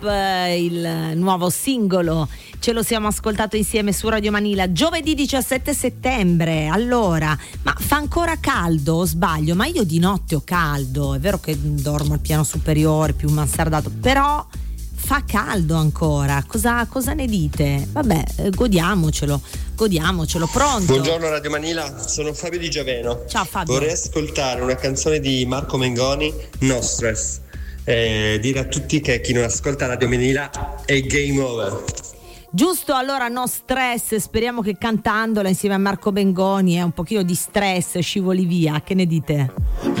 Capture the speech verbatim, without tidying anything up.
Up, eh, il nuovo singolo, ce lo siamo ascoltato insieme su Radio Manila giovedì diciassette settembre. Allora, ma fa ancora caldo o sbaglio? Ma io di notte ho caldo, è vero che dormo al piano superiore, più mansardato, però fa caldo ancora. Cosa, cosa ne dite? Vabbè, eh, godiamocelo, godiamocelo. Pronto? Buongiorno Radio Manila, sono Fabio Di Giaveno. Ciao Fabio. Vorrei ascoltare una canzone di Marco Mengoni, No Stress. Eh, dire a tutti che chi non ascolta Radio Manila è game over. Giusto, allora No Stress, speriamo che cantandola insieme a Marco Mengoni e un pochino di stress scivoli via, che ne dite?